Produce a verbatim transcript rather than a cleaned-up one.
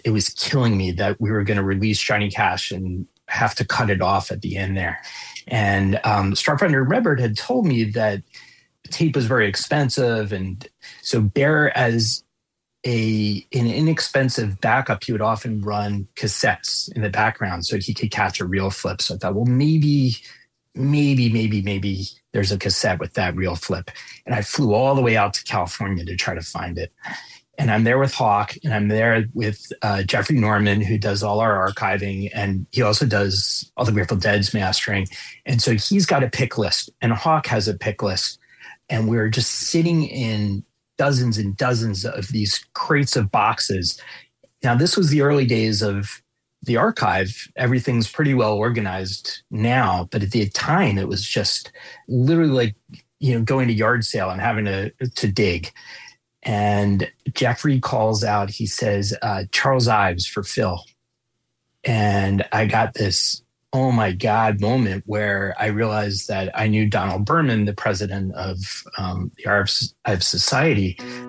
it was killing me that we were going to release Johnny Cash and have to cut it off at the end there. And um, Starfinder Redbird had told me that tape was very expensive. And so Bear, as a an inexpensive backup, he would often run cassettes in the background so he could catch a reel flip. So I thought, well, maybe, maybe, maybe, maybe there's a cassette with that reel flip. And I flew all the way out to California to try to find it. And I'm there with Hawk, and I'm there with uh, Jeffrey Norman, who does all our archiving, and he also does all the Grateful Dead's mastering. And so he's got a pick list, and Hawk has a pick list. And we're just sitting in dozens and dozens of these crates of boxes. Now, this was the early days of the archive. Everything's pretty well organized now, but at the time, it was just literally like, you know, going to yard sale and having to, to dig. And Jeffrey calls out, he says, uh, Charles Ives for Phil. And I got this, oh my God, moment where I realized that I knew Donald Berman, the president of um, the Ives Society.